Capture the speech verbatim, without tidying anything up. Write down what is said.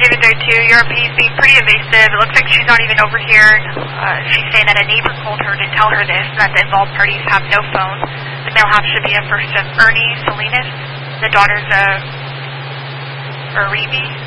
David Joe two. Your R P is being pretty evasive. It looks like she's not even over here. Uh, she's saying that a neighbor called her to tell her this, and that the involved parties have no phone. The male half should be a first of Ernie Salinas. The daughter's a Uribe.